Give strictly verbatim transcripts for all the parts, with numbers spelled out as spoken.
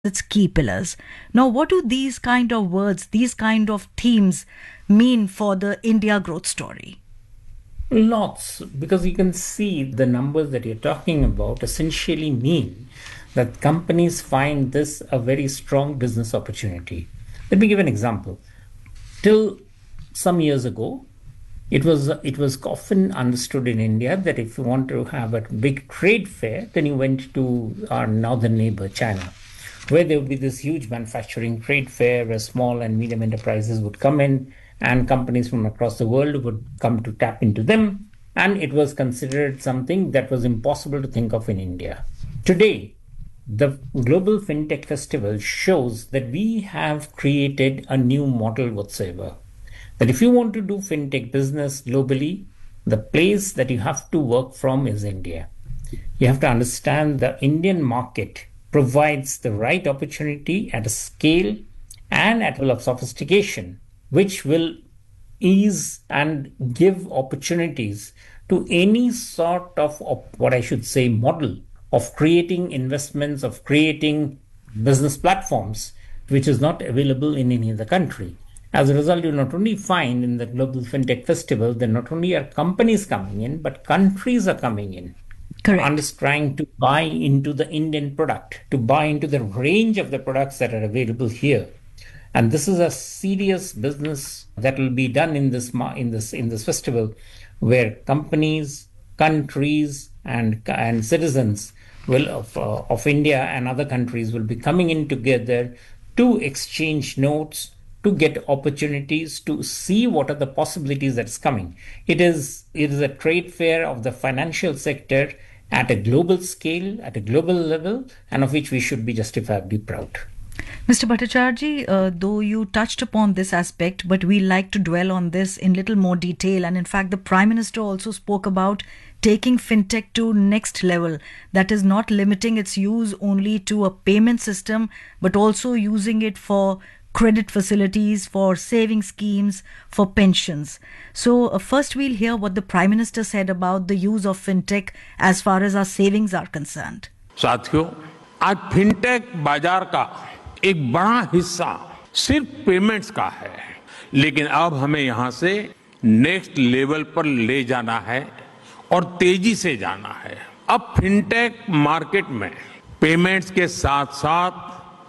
its key pillars. Now, what do these kind of words, these kind of themes mean for the India growth story? Lots, because you can see the numbers that you're talking about essentially mean that companies find this a very strong business opportunity. Let me give an example. Till some years ago, it was it was often understood in India that if you want to have a big trade fair, then you went to our northern neighbor, China, where there would be this huge manufacturing trade fair where small and medium enterprises would come in and companies from across the world would come to tap into them. And it was considered something that was impossible to think of in India. Today, the Global FinTech Festival shows that we have created a new model whatsoever. That if you want to do FinTech business globally, the place that you have to work from is India. You have to understand the Indian market provides the right opportunity at a scale and at a level of sophistication, which will ease and give opportunities to any sort of, of what I should say, model of creating investments, of creating business platforms, which is not available in any other country. As a result, you not only find in the Global FinTech Festival that not only are companies coming in, but countries are coming in. Correct. And is trying to buy into the Indian product, to buy into the range of the products that are available here. And this is a serious business that will be done in this in this in this festival, where companies, countries, and and citizens will of uh, of India and other countries will be coming in together to exchange notes, to get opportunities, to see what are the possibilities that's coming. It is it is a trade fair of the financial sector at a global scale, at a global level, and of which we should be justifiably proud. Mister Bhattacharjee, uh, though you touched upon this aspect, but we like to dwell on this in little more detail. And in fact, the Prime Minister also spoke about taking fintech to next level. That is not limiting its use only to a payment system, but also using it for credit facilities, for saving schemes, for pensions. So uh, first we'll hear what the Prime Minister said about the use of fintech as far as our savings are concerned. साथियों, आज fintech बाजार का एक बड़ा हिस्सा सिर्फ payments का है, लेकिन अब हमें यहां से नेक्स्ट लेवल पर ले जाना है और तेजी से जाना है. अब फिनटेक मार्केट में पेमेंट्स के साथ साथ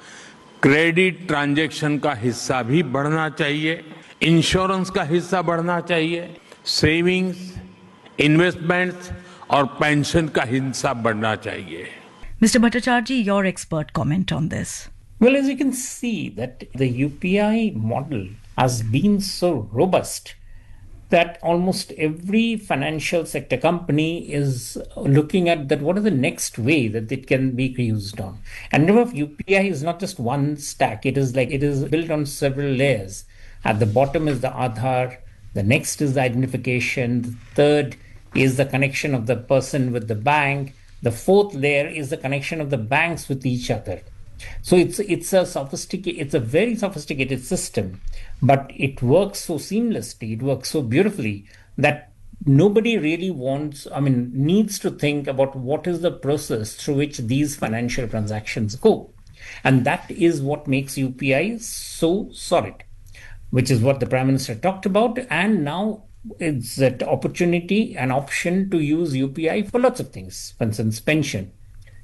क्रेडिट ट्रांजैक्शन का हिस्सा भी बढ़ना चाहिए, इंश्योरेंस का हिस्सा बढ़ना चाहिए, सेविंग्स, इन्वेस्टमेंट्स और पेंशन का हिस्सा बढ़ना चाहिए. Mister Bhattacharjee, your expert comment on this. Well, as you can see, that the U P I model has been so robust that almost every financial sector company is looking at that what is the next way that it can be used on. And remember, U P I is not just one stack. It is like it is built on several layers. At the bottom is the Aadhaar. The next is the identification. The third is the connection of the person with the bank. The fourth layer is the connection of the banks with each other. So it's it's a sophisticated, it's a very sophisticated system, but it works so seamlessly, it works so beautifully that nobody really wants, I mean, needs to think about what is the process through which these financial transactions go. And that is what makes U P I so solid, which is what the Prime Minister talked about. And now it's that opportunity, an option to use U P I for lots of things. For instance, pension.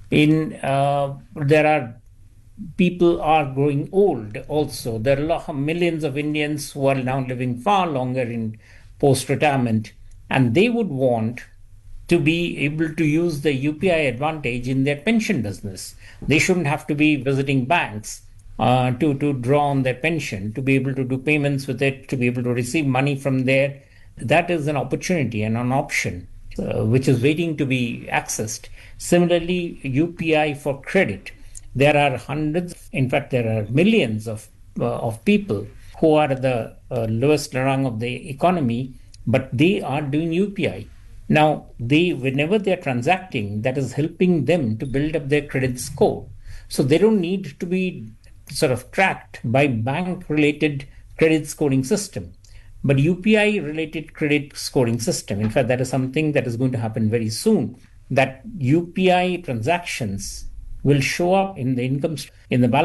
In uh, there are people are growing old also. There are a lot of millions of Indians who are now living far longer in post-retirement, and they would want to be able to use the U P I advantage in their pension business. They shouldn't have to be visiting banks uh, to, to draw on their pension, to be able to do payments with it, to be able to receive money from there. That is an opportunity and an option uh, which is waiting to be accessed. Similarly, U P I for credit. There are hundreds, in fact, there are millions of uh, of people who are at the uh, lowest rung of the economy, but they are doing U P I. Now, they whenever they are transacting, that is helping them to build up their credit score. So they don't need to be sort of tracked by bank-related credit scoring system, but U P I-related credit scoring system. In fact, that is something that is going to happen very soon, that U P I transactions will show up in the income in the balance